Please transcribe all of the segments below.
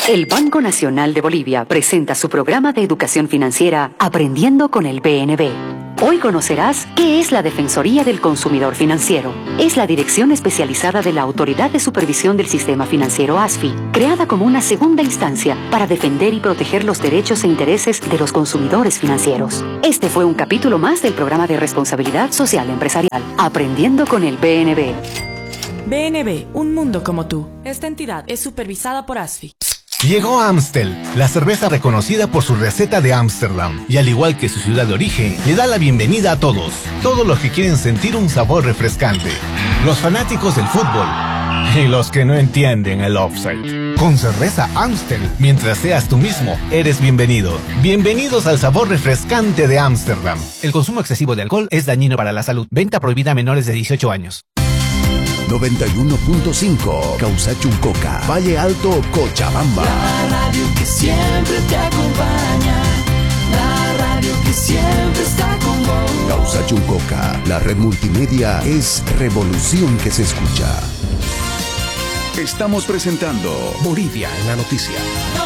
El Banco Nacional de Bolivia presenta su programa de educación financiera Aprendiendo con el BNB. Hoy conocerás qué es la Defensoría del Consumidor Financiero. Es la dirección especializada de la Autoridad de Supervisión del Sistema Financiero ASFI, creada como una segunda instancia para defender y proteger los derechos e intereses de los consumidores financieros. Este fue un capítulo más del programa de responsabilidad social empresarial Aprendiendo con el BNB. BNB, un mundo como tú. Esta entidad es supervisada por ASFI. Llegó Amstel, la cerveza reconocida por su receta de Ámsterdam, y al igual que su ciudad de origen, le da la bienvenida a todos los que quieren sentir un sabor refrescante, los fanáticos del fútbol y los que no entienden el offside. Con cerveza Amstel, mientras seas tú mismo, eres bienvenido. Bienvenidos al sabor refrescante de Ámsterdam. El consumo excesivo de alcohol es dañino para la salud. Venta prohibida a menores de 18 años. 91.5 Causachuncoca, Valle Alto, Cochabamba. La radio que siempre te acompaña, la radio que siempre está con vos. Causachuncoca, la red multimedia es revolución que se escucha. Estamos presentando Bolivia en la noticia.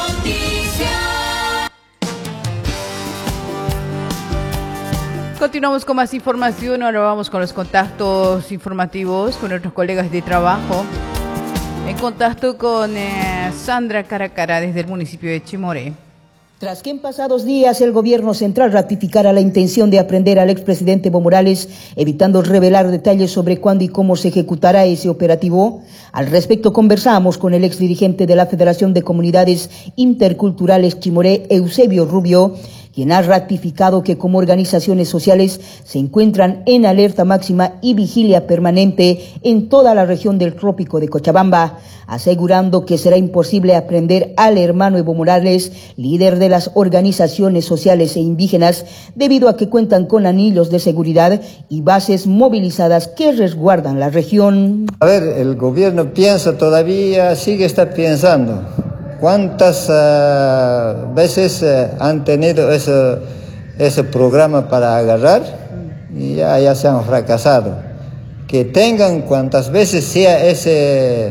Continuamos con más información. Ahora vamos con los contactos informativos con nuestros colegas de trabajo. En contacto con Sandra Caracara desde el municipio de Chimoré. Tras que en pasados días el gobierno central ratificara la intención de aprehender al expresidente Evo Morales, evitando revelar detalles sobre cuándo y cómo se ejecutará ese operativo, al respecto conversamos con el exdirigente de la Federación de Comunidades Interculturales Chimoré, Eusebio Rubio, quien ha ratificado que como organizaciones sociales se encuentran en alerta máxima y vigilia permanente en toda la región del trópico de Cochabamba, asegurando que será imposible aprehender al hermano Evo Morales, líder de las organizaciones sociales e indígenas, debido a que cuentan con anillos de seguridad y bases movilizadas que resguardan la región. A ver, el gobierno piensa todavía, está pensando. ¿Cuántas veces han tenido ese programa para agarrar? Y ya se han fracasado. Que tengan cuantas veces sea ese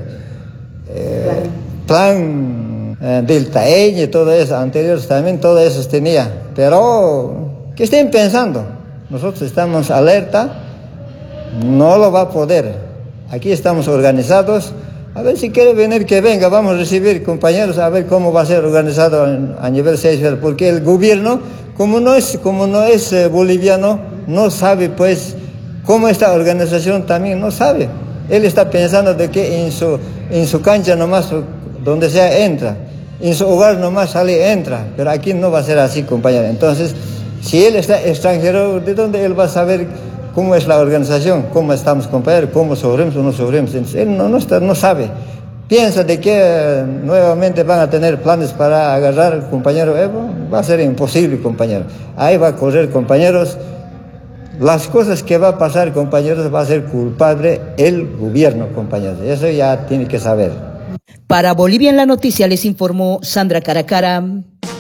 plan del TAEñ y todo eso, anteriores también, todo eso tenía. Pero que estén pensando, nosotros estamos alerta, no lo va a poder. Aquí estamos organizados. A ver si quiere venir, que venga, vamos a recibir compañeros, a ver cómo va a ser organizado a nivel 6, porque el gobierno, como no es boliviano, no sabe pues cómo esta organización también no sabe. Él está pensando de que en su cancha nomás, donde sea, entra, en su hogar nomás sale, entra, pero aquí no va a ser así, compañero. Entonces, si él está extranjero, ¿de dónde él va a saber cómo es la organización, cómo estamos, compañeros, cómo sobremos o no sobremos? Él no sabe. Piensa de que nuevamente van a tener planes para agarrar al compañero Evo. Va a ser imposible, compañero. Ahí va a correr, compañeros. Las cosas que va a pasar, compañeros, va a ser culpable el gobierno, compañeros. Eso ya tiene que saber. Para Bolivia en la noticia les informó Sandra Caracara.